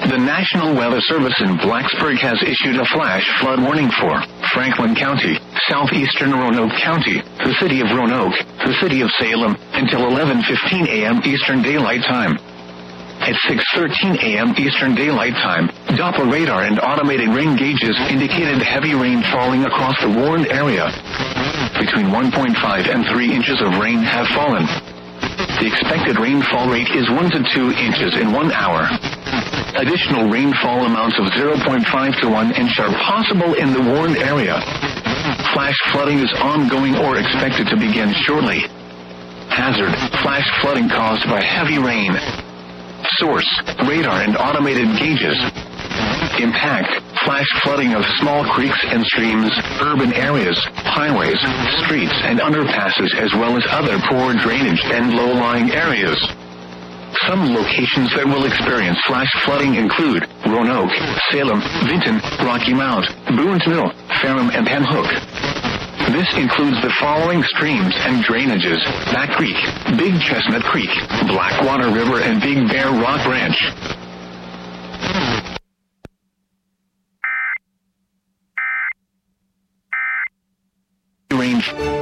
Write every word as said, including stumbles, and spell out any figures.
The National Weather Service in Blacksburg has issued a flash flood warning for Franklin County, southeastern Roanoke County, the city of Roanoke, the city of Salem, until eleven fifteen a.m. Eastern Daylight Time. At six thirteen a.m. Eastern Daylight Time, Doppler radar and automated rain gauges indicated heavy rain falling across the warned area. Between one point five and three inches of rain have fallen. The expected rainfall rate is one to two inches in one hour. Additional rainfall amounts of zero point five to one inch are possible in the warned area. Flash flooding is ongoing or expected to begin shortly. Hazard: flash flooding caused by heavy rain. Source: radar and automated gauges. Impact: flash flooding of small creeks and streams, urban areas, highways, streets, and underpasses, as well as other poor drainage and low-lying areas. Some locations that will experience flash flooding include Roanoke, Salem, Vinton, Rocky Mount, Boonville, Ferrum, and Penhook. This includes the following streams and drainages: Back Creek, Big Chestnut Creek, Blackwater River, and Big Bear Rock Branch. Range.